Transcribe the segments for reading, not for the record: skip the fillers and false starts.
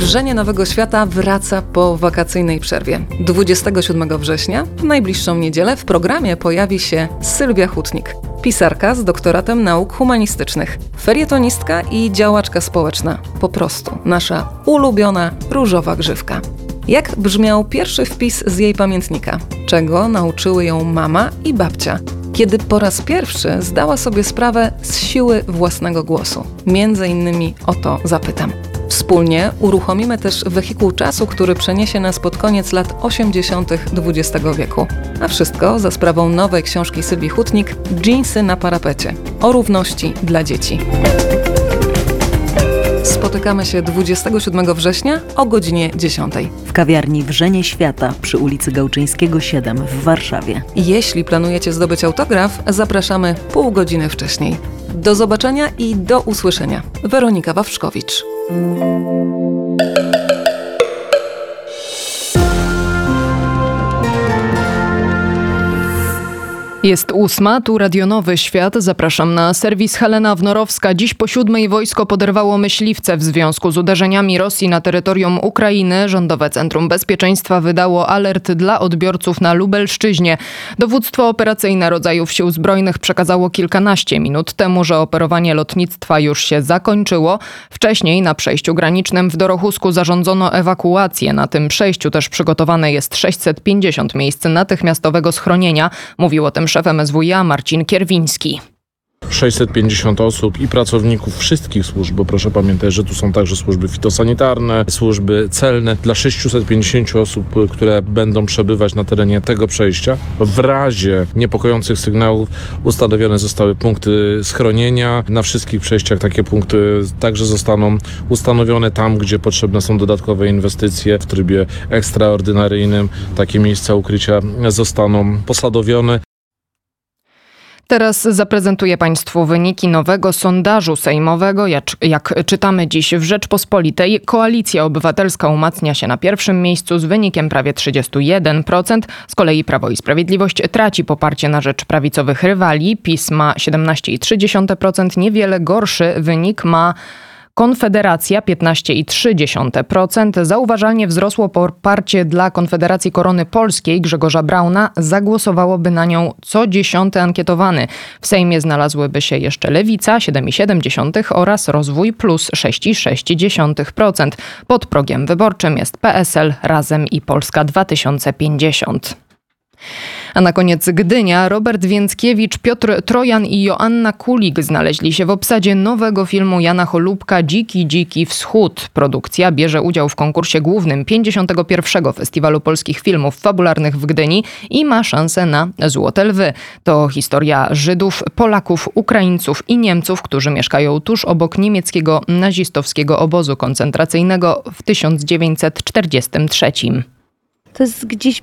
Wrzenie Nowego Świata wraca po wakacyjnej przerwie. 27 września, w najbliższą niedzielę, w programie pojawi się Sylwia Hutnik. Pisarka z doktoratem nauk humanistycznych, felietonistka i działaczka społeczna. Po prostu nasza ulubiona różowa grzywka. Jak brzmiał pierwszy wpis z jej pamiętnika? Czego nauczyły ją mama i babcia? Kiedy po raz pierwszy zdała sobie sprawę z siły własnego głosu? Między innymi o to zapytam. Wspólnie uruchomimy też wehikuł czasu, który przeniesie nas pod koniec lat 80. XX wieku. A wszystko za sprawą nowej książki Sylwii Hutnik „Dżinsy na parapecie” o równości dla dzieci. Spotykamy się 27 września o godzinie 10. W kawiarni Wrzenie Świata przy ulicy Gałczyńskiego 7 w Warszawie. Jeśli planujecie zdobyć autograf, zapraszamy pół godziny wcześniej. Do zobaczenia i do usłyszenia. Weronika Wawrzkowicz. Jest 8, tu Radio Nowy Świat. Zapraszam na serwis Helena Wnorowska. Dziś po 7 wojsko poderwało myśliwce w związku z uderzeniami Rosji na terytorium Ukrainy. Rządowe Centrum Bezpieczeństwa wydało alert dla odbiorców na Lubelszczyźnie. Dowództwo operacyjne rodzajów sił zbrojnych przekazało kilkanaście minut temu, że operowanie lotnictwa już się zakończyło. Wcześniej na przejściu granicznym w Dorochusku zarządzono ewakuację. Na tym przejściu też przygotowane jest 650 miejsc natychmiastowego schronienia. Mówił o tym szef MSWiA Marcin Kierwiński. 650 osób i pracowników wszystkich służb, bo proszę pamiętać, że tu są także służby fitosanitarne, służby celne. Dla 650 osób, które będą przebywać na terenie tego przejścia, w razie niepokojących sygnałów ustanowione zostały punkty schronienia. Na wszystkich przejściach takie punkty także zostaną ustanowione tam, gdzie potrzebne są dodatkowe inwestycje. W trybie ekstraordynaryjnym takie miejsca ukrycia zostaną posadowione. Teraz zaprezentuję Państwu wyniki nowego sondażu sejmowego. Jak czytamy dziś w Rzeczpospolitej, Koalicja Obywatelska umacnia się na pierwszym miejscu z wynikiem prawie 31%. Z kolei Prawo i Sprawiedliwość traci poparcie na rzecz prawicowych rywali. PiS ma 17,3%. Niewiele gorszy wynik ma Konfederacja 15,3%. Zauważalnie wzrosło poparcie dla Konfederacji Korony Polskiej Grzegorza Brauna. Zagłosowałoby na nią co 10 ankietowany. W Sejmie znalazłyby się jeszcze Lewica 7,7% oraz Rozwój Plus 6,6%. Pod progiem wyborczym jest PSL, Razem i Polska 2050. A na koniec Gdynia. Robert Więckiewicz, Piotr Trojan i Joanna Kulik znaleźli się w obsadzie nowego filmu Jana Cholubka Dziki Wschód. Produkcja bierze udział w konkursie głównym 51. Festiwalu Polskich Filmów Fabularnych w Gdyni i ma szansę na Złote Lwy. To historia Żydów, Polaków, Ukraińców i Niemców, którzy mieszkają tuż obok niemieckiego nazistowskiego obozu koncentracyjnego w 1943. To jest gdzieś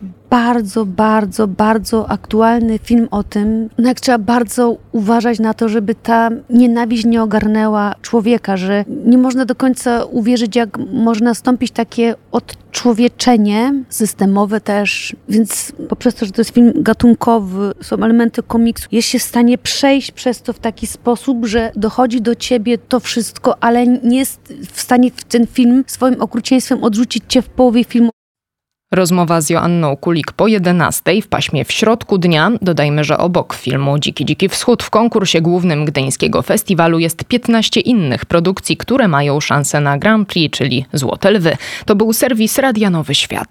bardzo aktualny film o tym, jak trzeba bardzo uważać na to, żeby ta nienawiść nie ogarnęła człowieka, że nie można do końca uwierzyć, jak może nastąpić takie odczłowieczenie systemowe też, więc poprzez to, że to jest film gatunkowy, są elementy komiksu, jest się w stanie przejść przez to w taki sposób, że dochodzi do ciebie to wszystko, ale nie jest w stanie ten film swoim okrucieństwem odrzucić cię w połowie filmu. Rozmowa z Joanną Kulik po 11 w paśmie w środku dnia. Dodajmy, że obok filmu Dziki Wschód w konkursie głównym Gdyńskiego Festiwalu jest 15 innych produkcji, które mają szansę na Grand Prix, czyli Złote Lwy. To był serwis Radia Nowy Świat.